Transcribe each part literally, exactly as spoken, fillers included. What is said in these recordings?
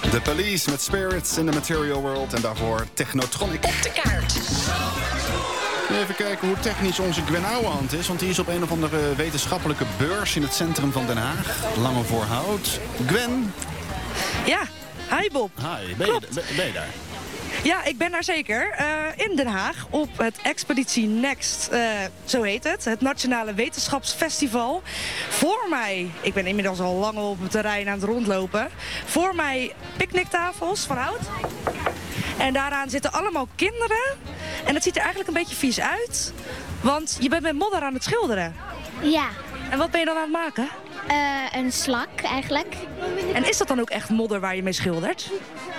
The Police met Spirits in the Material World. En daarvoor Technotronic. Op de kaart. Even kijken hoe technisch onze Gwen Ouwehand is. Want die is op een of andere wetenschappelijke beurs in het centrum van Den Haag. Lange Voorhout. Gwen. Ja, hi Bob. Hi, ben je, ben, ben je daar? Ja, ik ben daar zeker. Uh, in Den Haag op het Expeditie Next, uh, zo heet het. Het Nationale Wetenschapsfestival. Voor mij, ik ben inmiddels al lang op het terrein aan het rondlopen. Voor mij picknicktafels van hout. En daaraan zitten allemaal kinderen. En het ziet er eigenlijk een beetje vies uit. Want je bent met modder aan het schilderen. Ja. En wat ben je dan aan het maken? Uh, een slak eigenlijk. En is dat dan ook echt modder waar je mee schildert?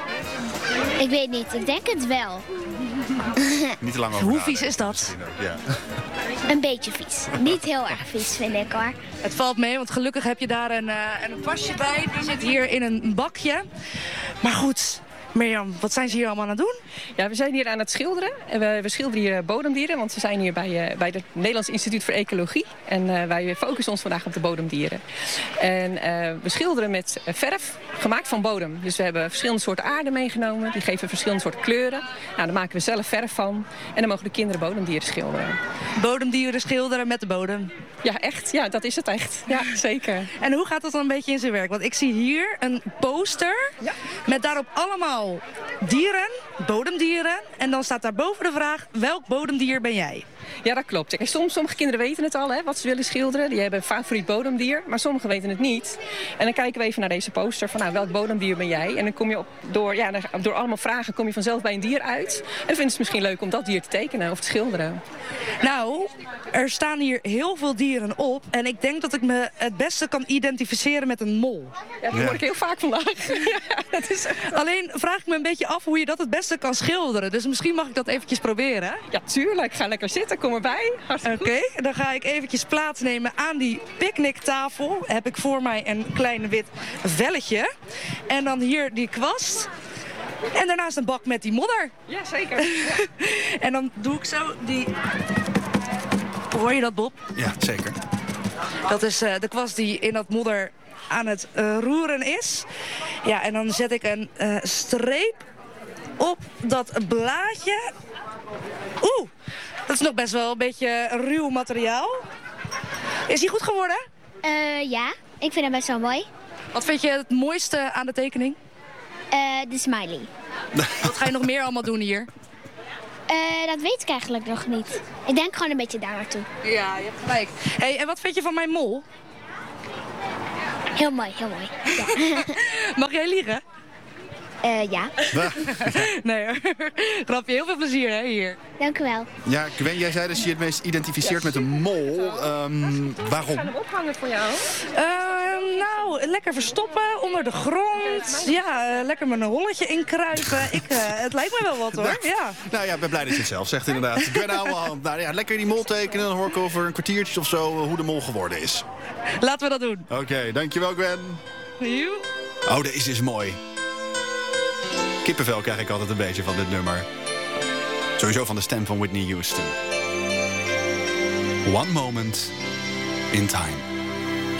Ik weet niet, ik denk het wel. Niet te lang over Hoe nadenken. vies is dat? Ja. Een beetje vies. Niet heel erg vies, vind ik hoor. Het valt mee, want gelukkig heb je daar een, uh, een kwastje bij. Die zit hier in een bakje. Maar goed, Mirjam, wat zijn ze hier allemaal aan het doen? Ja, we zijn hier aan het schilderen. We, we schilderen hier bodemdieren, want we zijn hier bij, uh, bij het Nederlands Instituut voor Ecologie. En uh, wij focussen ons vandaag op de bodemdieren. En uh, we schilderen met verf, gemaakt van bodem. Dus we hebben verschillende soorten aarde meegenomen. Die geven verschillende soorten kleuren. Nou, daar maken we zelf verf van. En dan mogen de kinderen bodemdieren schilderen. Bodemdieren schilderen met de bodem. Ja, echt. Ja, dat is het echt. Ja, zeker. En hoe gaat dat dan een beetje in zijn werk? Want ik zie hier een poster Ja. met daarop allemaal dieren, bodemdieren. En dan staat daarboven de vraag, welk bodemdier ben jij? Ja, dat klopt. Kijk, soms, sommige kinderen weten het al, hè, wat ze willen schilderen. Die hebben een favoriet bodemdier, maar sommigen weten het niet. En dan kijken we even naar deze poster van, nou, welk bodemdier ben jij? En dan kom je op, door, ja, door allemaal vragen kom je vanzelf bij een dier uit. En dan vinden ze het misschien leuk om dat dier te tekenen of te schilderen. Nou, er staan hier heel veel dieren op. En ik denk dat ik me het beste kan identificeren met een mol. Ja, dat hoor ik heel vaak vandaag. Ja, dat is... Alleen vraag ik me een beetje af hoe je dat het beste kan schilderen. Dus misschien mag ik dat eventjes proberen. Ja, tuurlijk. Ga lekker zitten. Kom erbij. Oké, okay, dan ga ik eventjes plaatsnemen aan die picknicktafel. Heb ik voor mij een klein wit velletje. En dan hier die kwast. En daarnaast een bak met die modder. Ja, zeker. Ja. En dan doe ik zo die... Hoor je dat, Bob? Ja, zeker. Dat is uh, de kwast die in dat modder aan het uh, roeren is. Ja, en dan zet ik een uh, streep op dat blaadje. Oeh, dat is nog best wel een beetje ruw materiaal. Is die goed geworden? Uh, ja, ik vind het best wel mooi. Wat vind je het mooiste aan de tekening? Uh, de smiley. Wat ga je nog meer allemaal doen hier? Uh, dat weet ik eigenlijk nog niet. Ik denk gewoon een beetje daar naartoe. Ja, je hebt gelijk. Hey, en wat vind je van mijn mol? Heel mooi, heel mooi. Ja. Mag jij liegen? Uh, ja. Nee hoor. Grapje, heel veel plezier hè, hier. Dank u wel. Ja, Gwen, jij zei dat je je het meest identificeert met een mol. Um, waarom? Ik ga hem ophangen voor jou. Uh, nou, lekker verstoppen onder de grond. Ja, uh, lekker met een holletje inkruipen. Ik, uh, het lijkt me wel wat hoor. Ja. Nou ja, ik ben blij dat je het zelf zegt inderdaad. Gwen Ouwehand. Nou ja, lekker die mol tekenen. Dan hoor ik over een kwartiertje of zo hoe de mol geworden is. Laten we dat doen. Oké, okay, dankjewel Gwen. Joe. Oh, deze is mooi. Kippenvel krijg ik altijd een beetje van dit nummer. Sowieso van de stem van Whitney Houston. One moment in time.